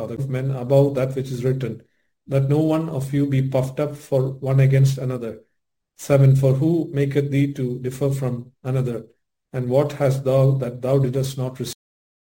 of men above that which is written, that no one of you be puffed up for one against another. 7. For who maketh thee to differ from another? And what hast thou that thou didst not receive?